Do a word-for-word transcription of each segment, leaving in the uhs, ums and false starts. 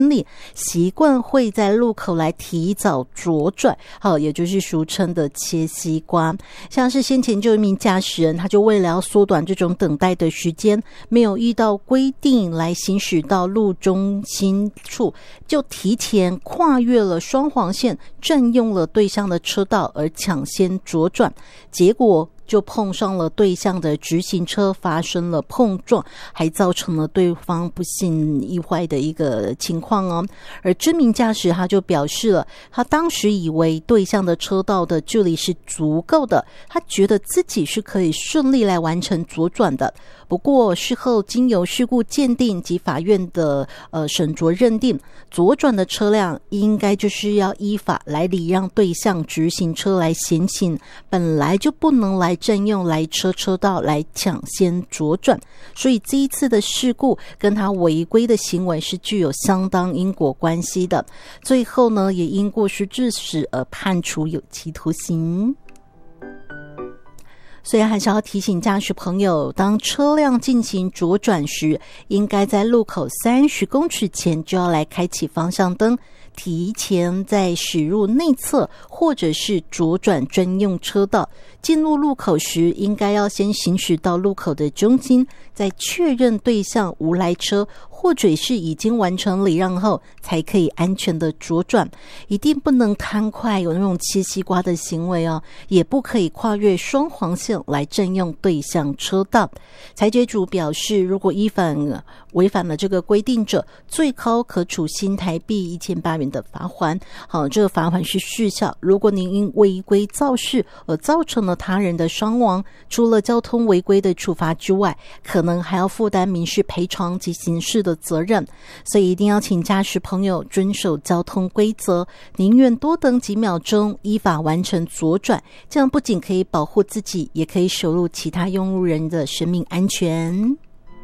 力习惯会在路口来提早左转，好，也就是俗称的切西瓜。像是先前就有一名驾驶人，他就为了要缩短这种等待的时间，没有依照规定来行驶到路中心处，就提前跨越了双黄线，占用了对向的车道而抢先左转，结果就碰上了对向的直行车，发生了碰撞，还造成了对方不幸意外的一个情况哦。而知名驾驶他就表示了，他当时以为对向的车道的距离是足够的，他觉得自己是可以顺利来完成左转的。不过事后经由事故鉴定及法院的呃审酌认定，左转的车辆应该就是要依法来礼让对向直行车来先行，本来就不能来占用来车车道来抢先左转，所以这一次的事故跟他违规的行为是具有相当因果关系的。最后呢，也因过失致死而判处有期徒刑。所以还是要提醒驾驶朋友，当车辆进行左转时，应该在路口三十公尺前就要来开启方向灯，提前在驶入内侧或者是左转专用车道。进入路口时，应该要先行驶到路口的中心，再确认对向无来车或者是已经完成礼让后，才可以安全的左转。一定不能贪快有那种切西瓜的行为哦，也不可以跨越双黄线来占用对向车道。裁决组表示，如果依反违反了这个规定者，最高可处新台币一千八元的罚锾。好，这个罚锾是时效。如果您因违规肇事而造成了他人的伤亡，除了交通违规的处罚之外，可能还要负担民事赔偿及刑事的责任。所以一定要请驾驶朋友遵守交通规则，宁愿多等几秒钟，依法完成左转，这样不仅可以保护自己，也可以守护其他用路人的生命安全。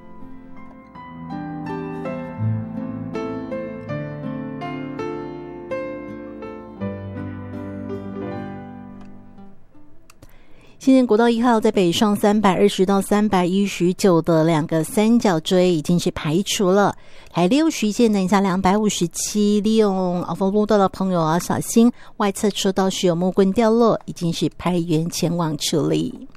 新店国道一号在北上三百二十到三百一十九的两个三角锥已经是排除了，台六十线等一下两百五十七，利用鳌峰路道的朋友要小心，外侧车道是有木棍掉落，已经是派员前往处理。